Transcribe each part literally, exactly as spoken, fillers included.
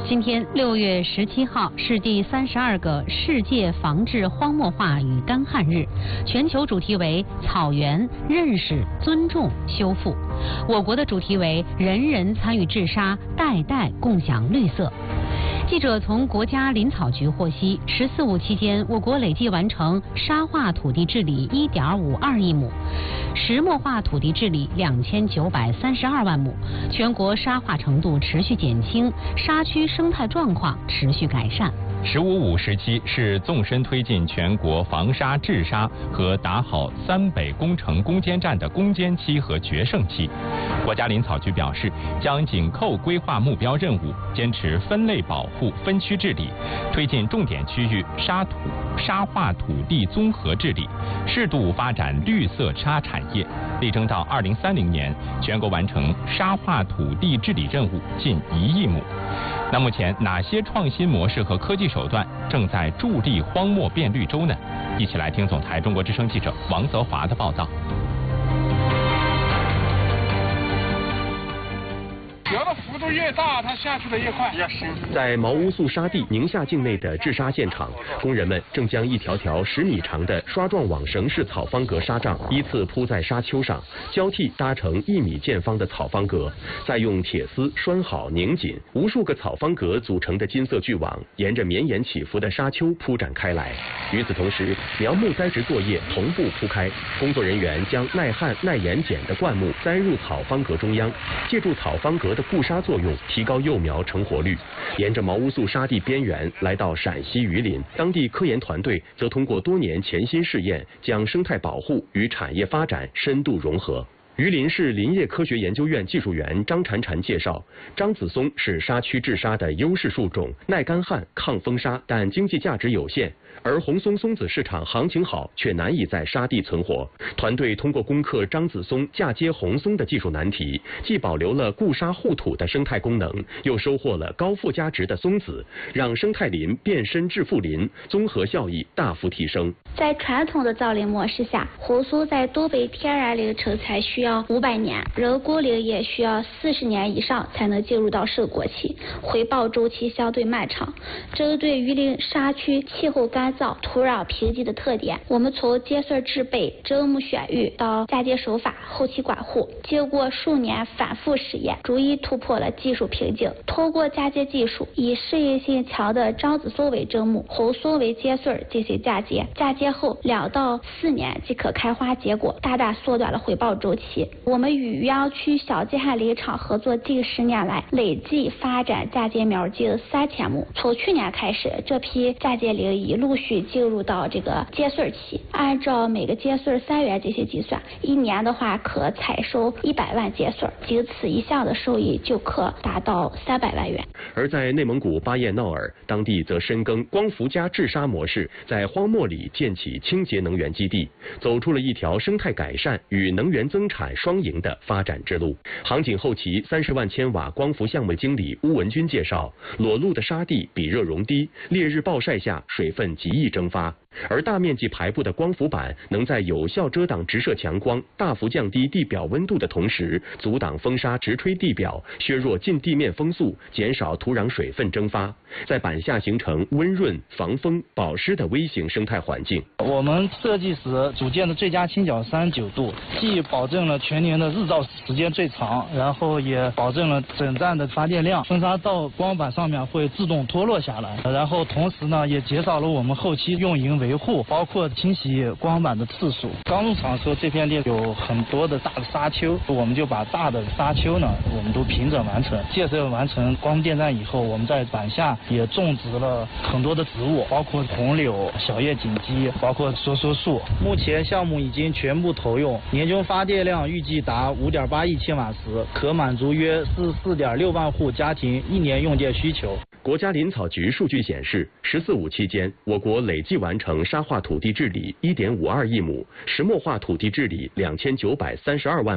今天六月十七号是第三十二个世界防治荒漠化与干旱日，全球主题为草原认识、尊重、修复。我国的主题为人人参与治沙，代代共享绿色。记者从国家林草局获悉，十四五期间，我国累计完成沙化土地治理一点五二亿亩，石墨化土地治理两千九百三十二万亩，全国沙化程度持续减轻，沙区生态状况持续改善。 十五五时期是纵深推进全国防沙治沙和打好三北工程攻坚战的攻坚期和决胜期。国家林草局表示，将紧扣规划目标任务，坚持分类保护、分区治理，推进重点区域沙土沙化土地综合治理，适度发展绿色沙产业，力争到二零三零年全国完成沙化土地治理任务近一亿亩。那目前哪些创新模式和科技手段正在助力荒漠变绿洲呢？一起来听总台中国之声记者王泽华的报道。 摇的幅度越大，它下去的越快。 在毛乌素沙地宁夏境内的治沙现场，工人们正将一条条十米长的刷状网绳式草方格沙障依次铺在沙丘上，交替搭成一米见方的草方格，再用铁丝拴好拧紧，无数个草方格组成的金色巨网沿着绵延起伏的沙丘铺展开来。与此同时，苗木栽植作业同步铺开，工作人员将耐旱耐盐碱的灌木栽入草方格中央，借助草方格的固沙作用，提高幼苗成活率。沿着毛乌素沙地边缘来到陕西榆林，当地科研团队则通过多年潜心试验，将生态保护与产业发展深度融合。榆林市林业科学研究院技术员张婵婵介绍，樟子松是沙区治沙的优势树种，耐干旱、抗风沙，但经济价值有限。而红松松子市场行情好，却难以在沙地存活。团队通过攻克樟子松嫁接红松的技术难题，既保留了固沙护土的生态功能，又收获了高附加值的松子，让生态林变身致富林，综合效益大幅提升。 在传统的造林模式下，红松在东北天然林成材需要五百年，人工林也需要四十年以上才能进入到收果期，回报周期相对漫长。针对榆林沙区气候干燥、土壤贫瘠的特点，我们从接穗制备、针木选育到嫁接手法、后期管护，经过数年反复试验，逐一突破了技术瓶颈。通过嫁接技术，以适应性强的樟子松为针木，红松为接穗进行嫁接，嫁接后两到四年即可开花结果，大大缩短了回报周期。我们与余姚区小季旱林场合作近十年来，累计发展嫁接苗近三千亩。从去年开始，这批嫁接林已陆续进入到这个接穗期，按照每个接穗三元进行计算，一年的话可采收一百万接穗，仅此一项的收益就可达到三百万元。 而在内蒙古巴彦淖尔，当地则深耕光伏加治沙模式，在荒漠里建起清洁能源基地，走出了一条生态改善与能源增产双赢的发展之路。杭锦后旗三十万千瓦光伏项目经理邬文军介绍，裸露的沙地比热容低，烈日暴晒下水分极易蒸发，而大面积排布的光伏板能在有效遮挡直射强光、大幅降低地表温度的同时，阻挡风沙直吹地表，削弱近地面风速，减少土壤水分蒸发，在板下形成温润、防风、保湿的微型生态环境。 我们设计时组建的最佳倾角三十九度，既保证了全年的日照时间最长，然后也保证了整站的发电量，风沙到光板上面会自动脱落下来，然后同时呢也减少了我们后期用银维护，包括清洗光板的次数。刚入场的时候，这片地有很多的大的沙丘，我们就把大的沙丘呢，我们都平整完成。建设完成光伏电站以后，我们在板下也种植了很多的植物，包括红柳、小叶锦鸡，包括梭梭树。目前项目已经全部投用，年均发电量预计达五点八亿千瓦时，可满足约四十四点六万户家庭一年用电需求。 国家林草局数据显示，十四五期间，我国累计完成沙化土地治理一点五二亿亩，石墨化土地治理两千九百三十二万亩。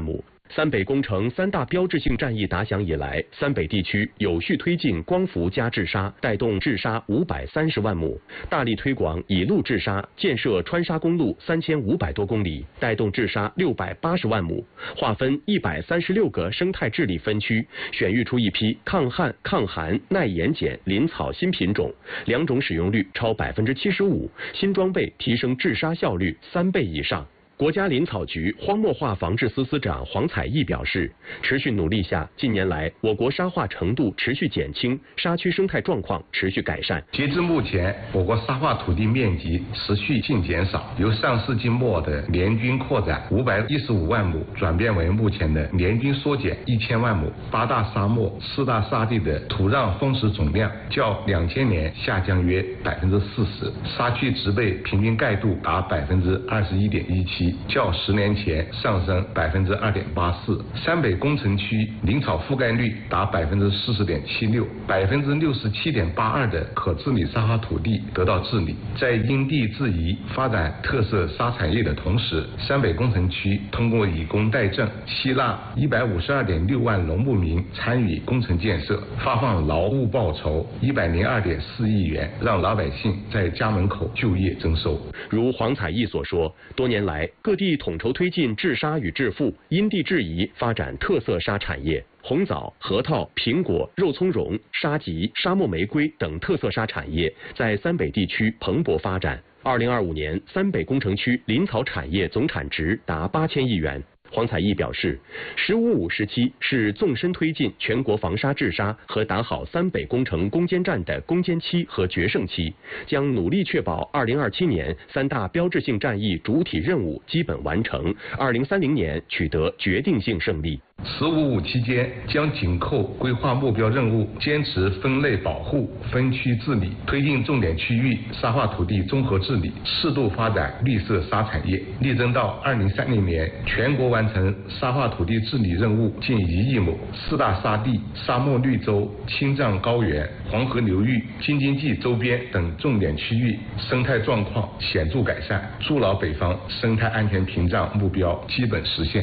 三北工程三大标志性战役打响以来，三北地区有序推进光伏加治沙，带动治沙五百三十万亩；大力推广以路治沙，建设川沙公路三千五百多公里，带动治沙六百八十万亩；划分一百三十六个生态治理分区，选育出一批抗旱、抗寒、耐盐碱林草新品种，两种使用率超百分之七十五，新装备提升治沙效率三倍以上。国家林草局荒漠化防治司司长黄彩义表示，持续努力下，近年来我国沙化程度持续减轻，沙区生态状况持续改善。 截至目前，我国沙化土地面积持续性减少，由上世纪末的年均扩展五百一十五万亩，转变为目前的年均缩减一千万亩。八大沙漠、四大沙地的土壤丰实总量较两千年下降约百分之四十，沙区植被平均盖度达百分之二十一点一七。较十年前上升百分之二点八四，三北工程区林草覆盖率达百分之四十点七六，百分之六十七点八二的可治理沙化土地得到治理。在因地制宜发展特色沙产业的同时，三北工程区通过以工代赈，吸纳一百五十二点六万农牧民参与工程建设，发放劳务报酬一百零二点四亿元，让老百姓在家门口就业增收。 如黄彩义所说，多年来各地统筹推进治沙与治富，因地制宜发展特色沙产业。红枣、核桃、苹果、肉苁蓉、沙棘、沙漠玫瑰等特色沙产业在三北地区蓬勃发展。二零二五年，三北工程区林草产业总产值达八千亿元。黄彩义表示，十五五时期是纵深推进全国防沙治沙和打好三北工程攻坚战的攻坚期和决胜期，将努力确保二零二七年三大标志性战役主体任务基本完成，二零三零年取得决定性胜利。 十五五期间将紧扣规划目标任务，坚持分类保护、分区治理，推进重点区域沙化土地综合治理，适度发展绿色沙产业，力争到二零三零年全国完成沙化土地治理任务近一亿亩，四大沙地、沙漠绿洲、青藏高原、黄河流域、京津冀周边等重点区域生态状况显著改善，筑牢北方生态安全屏障目标基本实现。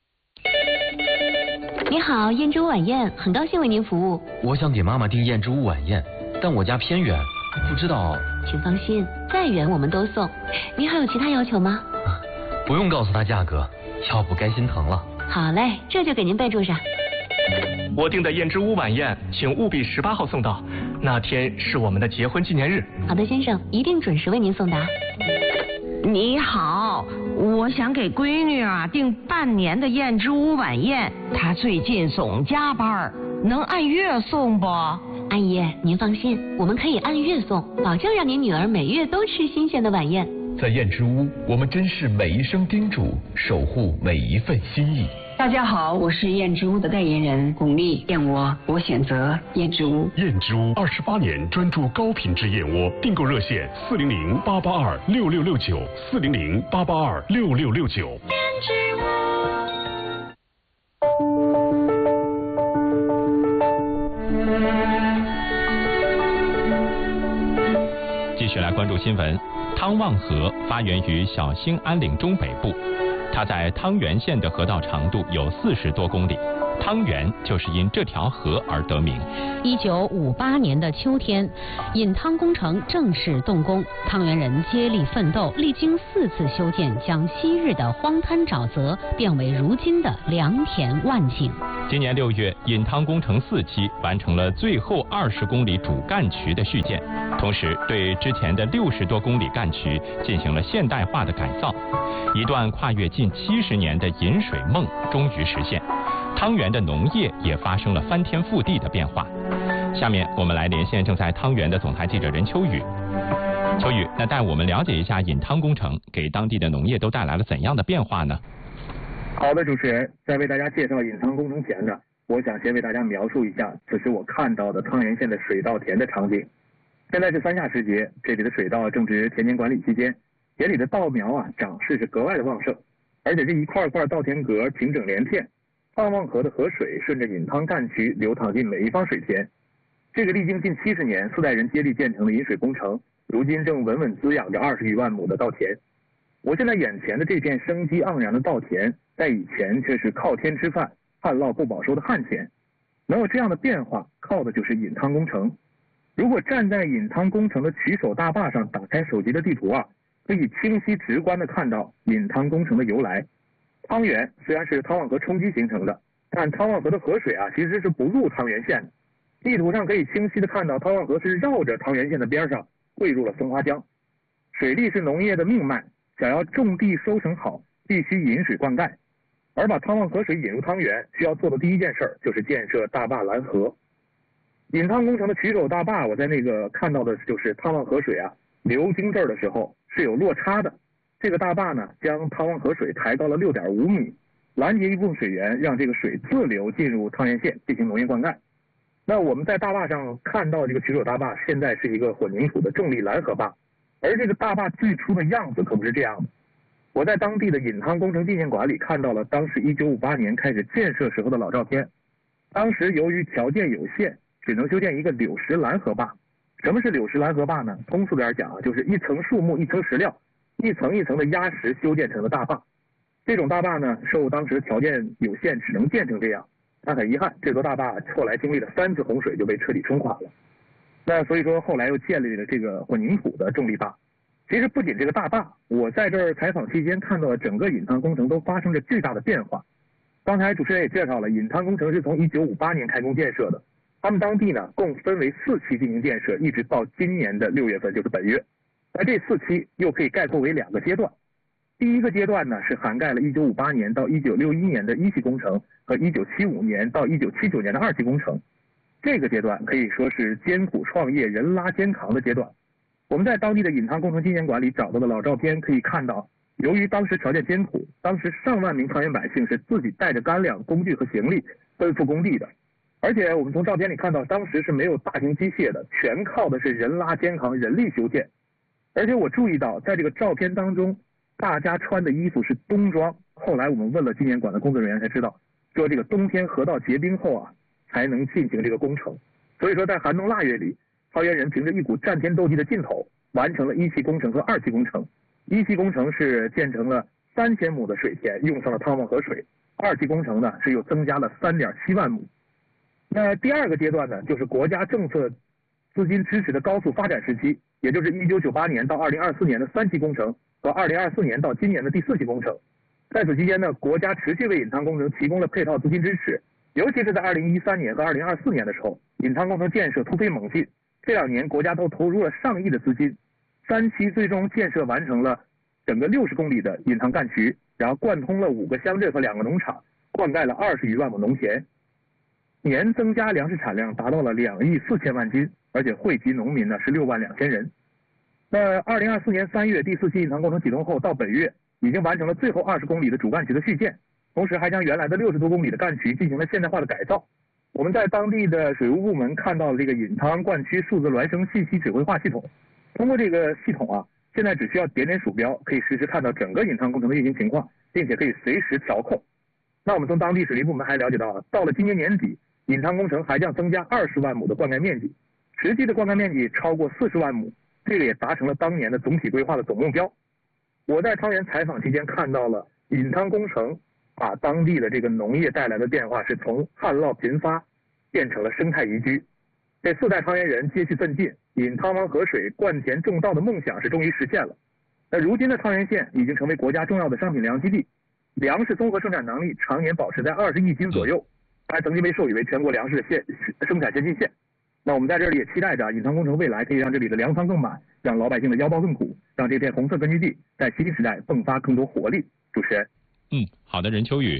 你好，燕之屋晚宴，很高兴为您服务。 我想给妈妈订燕之屋晚宴，但我家偏远，不知道。 请放心，再远我们都送。您还有其他要求吗？ 啊、不用告诉他价格，要不该心疼了。 好嘞，这就给您备注上。 我订的燕之屋晚宴，请务必十八号送到，那天是我们的结婚纪念日。 好的，先生，一定准时为您送达。 你好，我想给闺女啊订半年的燕之屋晚宴，她最近总加班，能按月送不？ 阿姨，您放心，我们可以按月送，保证让您女儿每月都吃新鲜的晚宴。 在燕之屋，我们珍视每一声叮嘱，守护每一份心意。 大家好，我是燕之屋的代言人巩俐，燕窝我选择燕之屋。 燕之屋二十八年专注高品质燕窝，订购热线四零零八八二六六六九四零零八八二六六六九。燕之屋。继续来关注新闻，汤旺河发源于小兴安岭中北部。它在汤原县的河道长度有四十多公里，汤原就是因这条河而得名。 一九五八年的秋天，引汤工程正式动工，汤原人接力奋斗，历经四次修建，将昔日的荒滩沼泽变为如今的良田万景。 今年六月，引汤工程四期完成了最后二十公里主干渠的续建，同时对之前的六十多公里干渠进行了现代化的改造，一段跨越近七十年的引水梦终于实现。汤原的农业也发生了翻天覆地的变化。下面我们来连线正在汤原的总台记者任秋雨。秋雨，那带我们了解一下引汤工程给当地的农业都带来了怎样的变化呢？ 好的，主持人，在为大家介绍引汤工程前呢，我想先为大家描述一下此时我看到的汤原县的水稻田的场景。现在是三夏时节，这里的水稻正值田间管理期间，田里的稻苗啊长势是格外的旺盛，而且这一块块稻田格平整连片，汤旺河的河水顺着引汤干渠流淌进每一方水田。这个历经近七十年四代人接力建成的引水工程，如今正稳稳滋养着二十余万亩的稻田。 我现在眼前的这片生机盎然的稻田，在以前却是靠天吃饭、旱涝不保收的旱田。能有这样的变化，靠的就是引汤工程。如果站在引汤工程的曲手大坝上，打开手机的地图啊，可以清晰直观地看到引汤工程的由来。汤源虽然是汤旺河冲积形成的，但汤旺河的河水啊其实是不入汤源县的。地图上可以清晰地看到，汤旺河是绕着汤源县的边上汇入了松花江。水利是农业的命脉。想要种地收成好，必须引水灌溉，而把汤旺河水引入汤源，需要做的第一件事就是建设大坝拦河。引汤工程的曲手大坝，我在那个看到的就是汤旺河水啊流经这儿的时候是有落差的。这个大坝呢，将汤旺河水抬高了 六点五米，拦截一部分水源，让这个水自流进入汤源县进行农业灌溉。那我们在大坝上看到这个曲手大坝，现在是一个混凝土的重力拦河坝。而这个大坝最初的样子可不是这样的。我在当地的引汤工程纪念馆里看到了当时一九五八年开始建设时候的老照片。当时由于条件有限，只能修建一个柳石拦河坝。什么是柳石拦河坝呢？通俗点讲啊，就是一层树木一层石料，一层一层的压实修建成的大坝。这种大坝呢，受当时条件有限，只能建成这样。但很遗憾，这座大坝后来经历了三次洪水就被彻底冲垮了。那所以说后来又建立了这个混凝土的重力坝。其实不仅这个大坝，我在这儿采访期间看到了整个引汤工程都发生着巨大的变化。刚才主持人也介绍了，引汤工程是从一九五八年开工建设的，他们当地呢共分为四期进行建设，一直到今年的六月份，就是本月。而这四期又可以概括为两个阶段。第一个阶段呢是涵盖了一九五八年到一九六一年的一期工程和一九七五年到一九七九年的二期工程。这个阶段可以说是艰苦创业、人拉肩扛的阶段。我们在当地的引汤工程纪念馆里找到的老照片可以看到，由于当时条件艰苦，当时上万名汤源百姓是自己带着干粮、工具和行李奔赴工地的。而且我们从照片里看到，当时是没有大型机械的，全靠的是人拉肩扛、人力修建。而且我注意到，在这个照片当中，大家穿的衣服是冬装。后来我们问了纪念馆的工作人员才知道，说这个冬天河道结冰后啊，才能进行这个工程。所以说在寒冬腊月里，汤源人凭着一股战天斗地的劲头，完成了一期工程和二期工程。一期工程是建成了三千亩的水田，用上了汤旺河水；二期工程呢是又增加了 三点七万亩。那第二个阶段呢，就是国家政策资金支持的高速发展时期，也就是一九九八年到二零二四年的三期工程和二零二四年到今年的第四期工程。在此期间呢，国家持续为引汤工程提供了配套资金支持，尤其是在二零一三年和二零二四年的时候，引汤工程建设突飞猛进，这两年国家都投入了上亿的资金，三期最终建设完成了整个六十公里的引汤干渠，然后贯通了五个乡镇和两个农场，灌溉了二十余万亩农田，年增加粮食产量达到了两亿四千万斤，而且惠及农民呢是六万两千人。那二零二四年三月第四期引汤工程启动后，到本月已经完成了最后二十公里的主干渠的续建，同时还将原来的六十多公里的干渠进行了现代化的改造。我们在当地的水务部门看到了这个引汤灌区数字孪生信息指挥化系统，通过这个系统啊，现在只需要点点鼠标，可以实时看到整个引汤工程的运行情况，并且可以随时调控。那我们从当地水利部门还了解到啊，到了今年年底，引汤工程还将增加二十万亩的灌溉面积，实际的灌溉面积超过四十万亩，这个也达成了当年的总体规划的总目标。我在汤源采访期间看到了引汤工程把当地的这个农业带来的变化，是从旱涝频发变成了生态宜居。这四代汤源人接续奋进，引汤王河水灌田种稻的梦想是终于实现了。那如今的汤源县已经成为国家重要的商品粮基地，粮食综合生产能力常年保持在二十亿斤左右，还曾经被授予为全国粮食的县生产先进县。那我们在这里也期待着引汤工程未来可以让这里的粮仓更满，让老百姓的腰包更鼓，让这片红色根据地在新时代迸发更多活力。主持人， 嗯，好的，任秋雨。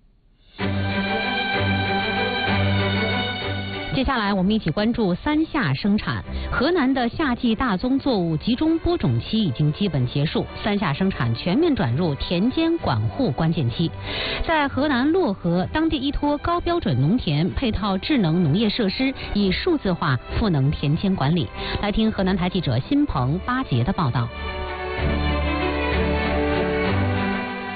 接下来我们一起关注三夏生产。河南的夏季大宗作物集中播种期已经基本结束，三夏生产全面转入田间管护关键期。在河南漯河，当地依托高标准农田配套智能农业设施，以数字化赋能田间管理。来听河南台记者辛鹏、巴杰的报道。 漯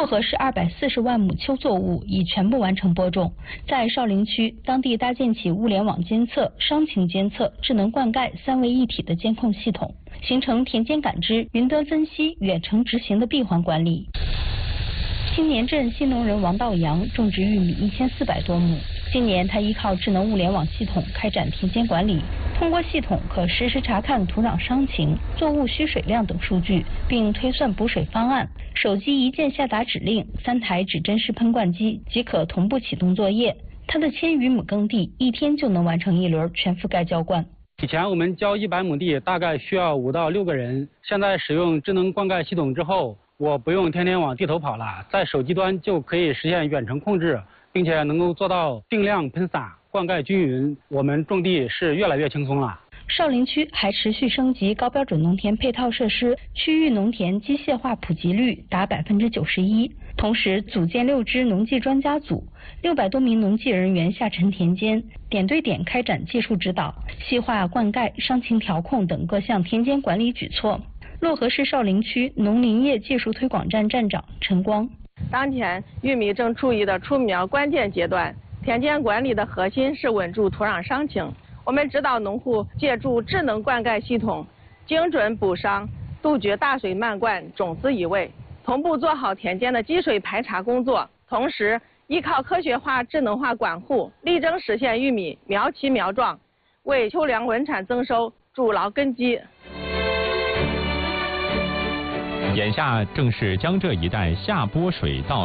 河市二百四十万亩秋作物已全部完成播种。在少陵区，当地搭建起物联网监测、伤情监测、智能灌溉三位一体的监控系统，形成田间感知、云端分析、远程执行的闭环管理。青年镇新农人王道阳种植玉米一千四百多亩，今年他依靠智能物联网系统开展田间管理，通过系统可实时查看土壤伤情、作物需水量等数据，并推算补水方案。手机一键下达指令，三台指针式喷灌机即可同步启动作业。他的千余亩耕地一天就能完成一轮全覆盖浇灌。 以前我们浇一百亩地大概需要五到六个人，现在使用智能灌溉系统之后，我不用天天往地头跑了，在手机端就可以实现远程控制，并且能够做到定量喷洒、灌溉均匀，我们种地是越来越轻松了。 少陵区还持续升级高标准农田配套设施，区域农田机械化普及率达百分之九十一。同时，组建六支农技专家组，六百多名农技人员下沉田间，点对点开展技术指导，细化灌溉、伤情调控等各项田间管理举措。漯河市少陵区农林业技术推广站站长陈光： 当前玉米正处于的出苗关键阶段，田间管理的核心是稳住土壤伤情。我们指导农户借助智能灌溉系统，精准补伤，杜绝大水漫灌、种子移位，同步做好田间的积水排查工作。同时，依靠科学化、智能化管护，力争实现玉米苗齐苗壮，为秋粮稳产增收筑牢根基。 眼下正是江浙一带下播水稻